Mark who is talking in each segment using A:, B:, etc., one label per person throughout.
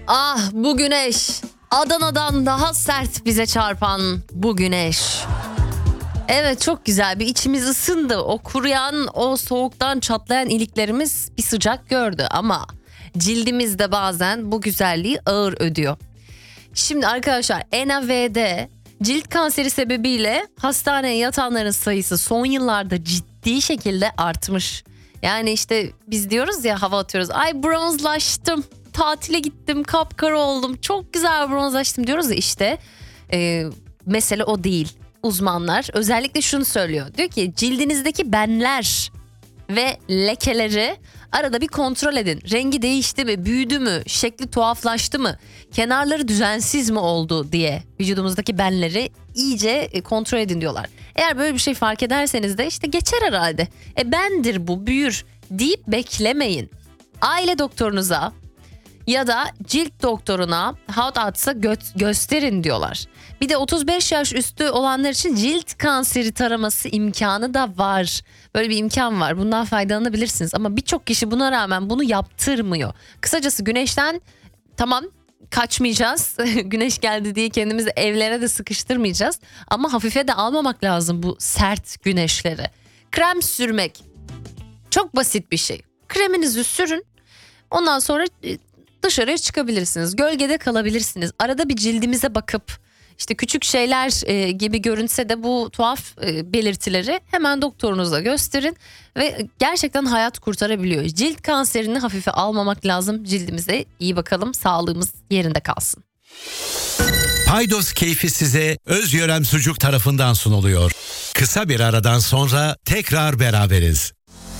A: Ah bu güneş, Adana'dan daha sert bize çarpan bu güneş. Evet, çok güzel, bir içimiz ısındı. O kuruyan, o soğuktan çatlayan iliklerimiz bir sıcak gördü ama cildimiz de bazen bu güzelliği ağır ödüyor. Şimdi arkadaşlar, NAV'de cilt kanseri sebebiyle hastaneye yatanların sayısı son yıllarda ciddi şekilde artmış. Yani işte biz diyoruz ya, hava atıyoruz. Ay bronzlaştım, tatile gittim, kapkara oldum, çok güzel bronzlaştım diyoruz ya işte. Mesele o değil. Uzmanlar özellikle şunu söylüyor. Diyor ki cildinizdeki benler ve lekeleri arada bir kontrol edin. Rengi değişti mi, büyüdü mü, şekli tuhaflaştı mı, kenarları düzensiz mi oldu diye vücudumuzdaki benleri iyice kontrol edin diyorlar. Eğer böyle bir şey fark ederseniz de işte geçer herhalde. Bendir bu, büyür deyip beklemeyin. Aile doktorunuza ya da cilt doktoruna how atsa gösterin diyorlar. Bir de 35 yaş üstü olanlar için cilt kanseri taraması imkanı da var. Böyle bir imkan var. Bundan faydalanabilirsiniz. Ama birçok kişi buna rağmen bunu yaptırmıyor. Kısacası güneşten tamam kaçmayacağız. Güneş geldi diye kendimizi evlere de sıkıştırmayacağız. Ama hafife de almamak lazım bu sert güneşleri. Krem sürmek çok basit bir şey. Kreminizi sürün. Ondan sonra dışarıya çıkabilirsiniz. Gölgede kalabilirsiniz. Arada bir cildimize bakıp işte küçük şeyler gibi görünse de bu tuhaf belirtileri hemen doktorunuza gösterin ve gerçekten hayat kurtarabiliyor. Cilt kanserini hafife almamak lazım. Cildimize iyi bakalım, sağlığımız yerinde kalsın.
B: Paydos keyfi size Özyörem Sucuk tarafından sunuluyor. Kısa bir aradan sonra tekrar beraberiz.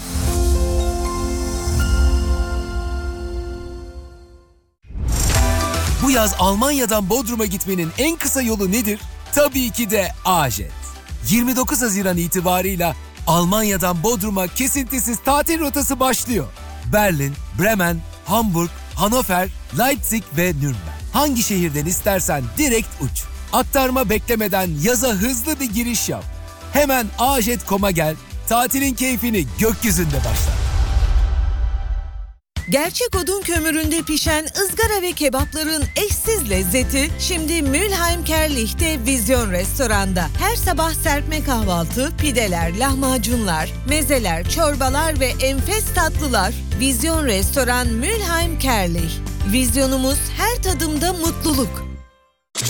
C: Bu yaz Almanya'dan Bodrum'a gitmenin en kısa yolu nedir? Tabii ki de A-Jet. 29 Haziran itibarıyla Almanya'dan Bodrum'a kesintisiz tatil rotası başlıyor. Berlin, Bremen, Hamburg, Hannover, Leipzig ve Nürnberg. Hangi şehirden istersen direkt uç. Aktarma beklemeden yaza hızlı bir giriş yap. Hemen ajet.com'a gel, tatilin keyfini gökyüzünde başla.
D: Gerçek odun kömüründe pişen ızgara ve kebapların eşsiz lezzeti şimdi Mülheim Kerlich'te Vizyon Restoran'da. Her sabah serpme kahvaltı, pideler, lahmacunlar, mezeler, çorbalar ve enfes tatlılar. Vizyon Restoran Mülheim Kerlich. Vizyonumuz her tadımda mutluluk.